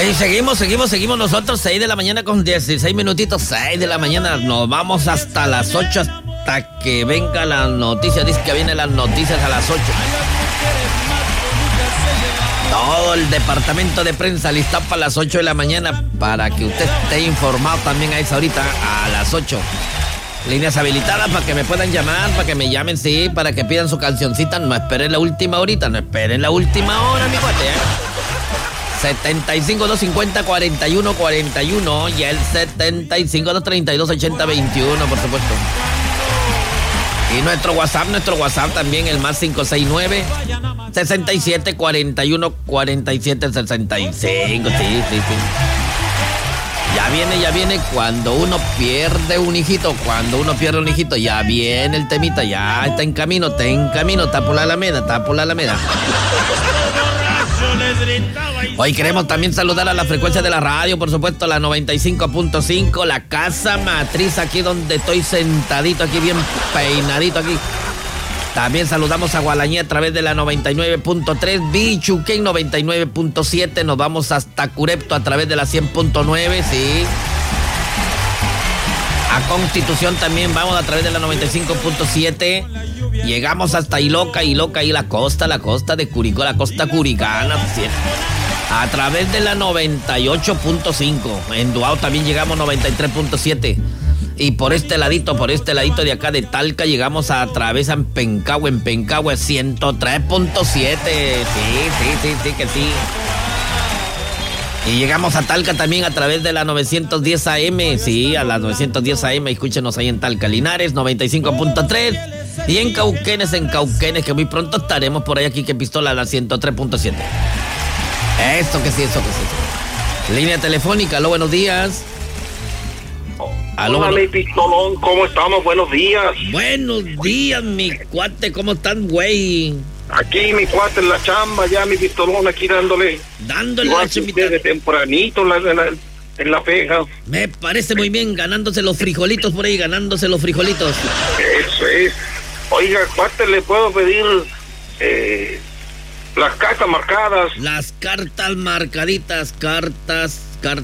Y seguimos nosotros, 6 de la mañana con 16 minutitos, 6 de la mañana, nos vamos hasta las 8, hasta que venga la noticia, dice que vienen las noticias a las 8. Todo el departamento de prensa listado para las 8 de la mañana, para que usted esté informado también a esa horita, a las 8. Líneas habilitadas para que me puedan llamar, para que me llamen, sí, para que pidan su cancioncita, no esperen la última horita, no esperen la última hora, mi cuate, 75-250-41-41 y el 75-232-80-21, por supuesto. Y nuestro WhatsApp también, el más 569-67-41-47-65, sí. Ya viene cuando uno pierde un hijito, ya viene el temita, ya está en camino, está por la Alameda. Hoy queremos también saludar a la frecuencia de la radio, por supuesto, la 95.5, la casa matriz, aquí donde estoy sentadito, aquí bien peinadito aquí. También saludamos a Gualañé a través de la 99.3, Bichuquén 99.7, nos vamos hasta Curepto a través de la 100.9, sí. A Constitución también vamos a través de la 95.7. Llegamos hasta Iloca y la costa de Curicó, la costa curicana, ¿sí? A través de la 98.5. En Duao también llegamos 93.7. Y por este ladito de acá de Talca llegamos a través en Pencahue 103.7. Sí, que sí. Y llegamos a Talca también a través de la 910 AM. Sí, a las 910 AM. Escúchenos ahí en Talca. Linares 95.3. Y en Cauquenes, que muy pronto estaremos por ahí aquí, que Pistola a la 103.7. Eso que sí. Línea telefónica, aló, buenos días. Aló, hola, mi Pistolón, ¿cómo estamos? Buenos días. Buenos días, mi cuate, ¿cómo están, güey? Aquí, mi cuate, en la chamba, ya, mi Pistolón, aquí dándole la chambita. De tempranito en la pega. Me parece muy bien, ganándose los frijolitos por ahí, Eso es. Oiga, cuate, ¿le puedo pedir las cartas marcadas? Las cartas marcaditas, cartas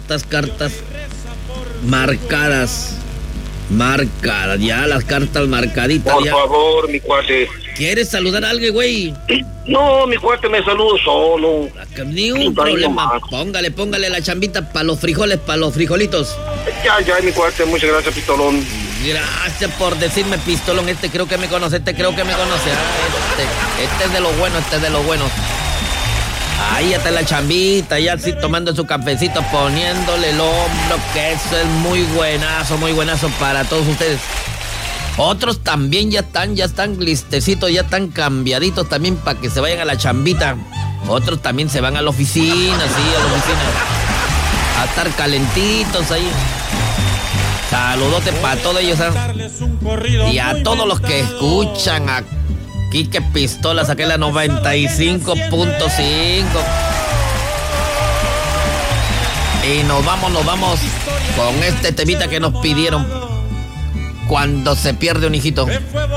marcadas, ya las cartas marcaditas. Por favor, mi cuate. ¿Quieres saludar a alguien, güey? No, mi cuate, me saludo solo. Ni un problema. Póngale la chambita para los frijolitos. Ya, mi cuate, muchas gracias, Pistolón. Gracias por decirme, Pistolón. Creo que me conoce. Este es de lo bueno, Ahí está la chambita, ya así tomando su cafecito, poniéndole el hombro, que eso es muy buenazo para todos ustedes. Otros también ya están listecitos, ya están cambiaditos también para que se vayan a la chambita. Otros también se van a la oficina, a estar calentitos ahí. Saludote para todos ellos, y a todos los que escuchan a Quique Pistola, saqué la 95.5. Y nos vamos con este temita que nos pidieron. Cuando se pierde un hijito.